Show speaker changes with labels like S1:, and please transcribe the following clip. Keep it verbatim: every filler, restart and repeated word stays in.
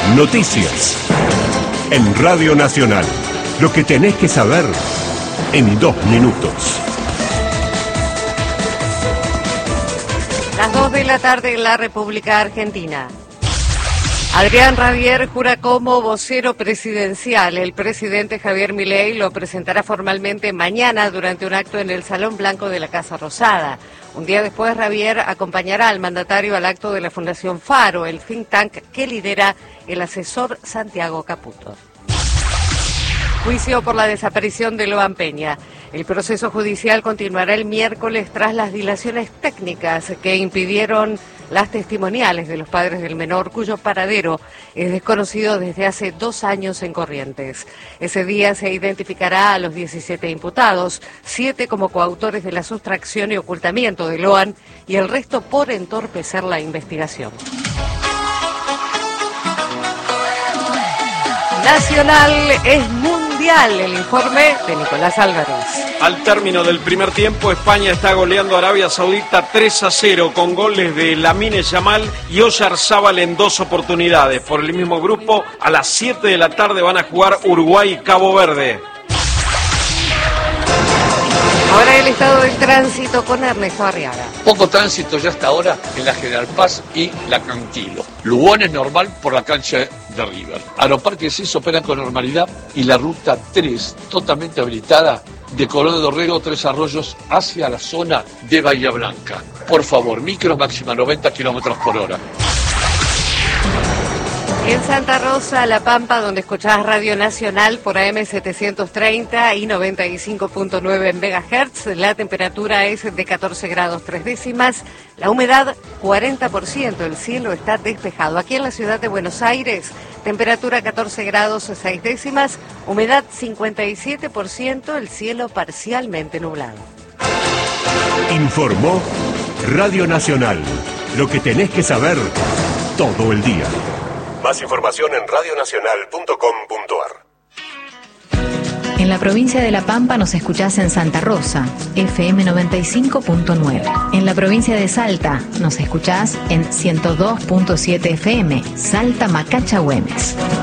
S1: Noticias. En Radio Nacional. Lo que tenés que saber en dos minutos.
S2: Las dos de la tarde en la República Argentina. Adrián Rabier jura como vocero presidencial. El presidente Javier Milei lo presentará formalmente mañana durante un acto en el Salón Blanco de la Casa Rosada. Un día después, Rabier acompañará al mandatario al acto de la Fundación Faro, el think tank que lidera el asesor Santiago Caputo. Juicio por la desaparición de Loan Peña. El proceso judicial continuará el miércoles tras las dilaciones técnicas que impidieron las testimoniales de los padres del menor, cuyo paradero es desconocido desde hace dos años en Corrientes. Ese día se identificará a los diecisiete imputados, siete como coautores de la sustracción y ocultamiento de Loan y el resto por entorpecer la investigación. Nacional es mundial, el informe de Nicolás Álvarez.
S3: Al término del primer tiempo, España está goleando a Arabia Saudita tres a cero con goles de Lamine Yamal y Oyarzábal en dos oportunidades. Por el mismo grupo, a las siete de la tarde van a jugar Uruguay y Cabo Verde.
S2: Ahora el estado del tránsito con Ernesto Arriaga.
S4: Poco tránsito ya hasta ahora en la General Paz y la Cantilo. Lugones normal por la cancha de River. Aeroparque seis opera con normalidad y la ruta tres totalmente habilitada de Colón de Dorrego, Tres Arroyos hacia la zona de Bahía Blanca. Por favor, micros máxima noventa kilómetros por hora.
S2: En Santa Rosa, La Pampa, donde escuchás Radio Nacional por A M setecientos treinta y noventa y cinco punto nueve en megahertz, la temperatura es de catorce grados tres décimas, la humedad cuarenta por ciento, el cielo está despejado. Aquí en la ciudad de Buenos Aires, temperatura catorce grados seis décimas, humedad cincuenta y siete por ciento, el cielo parcialmente nublado.
S1: Informó Radio Nacional. Lo que tenés que saber todo el día. Más información en radio nacional punto com punto ar.
S5: En la provincia de La Pampa nos escuchás en Santa Rosa, F M noventa y cinco punto nueve. En la provincia de Salta nos escuchás en ciento dos punto siete F M, Salta Macacha Güemes.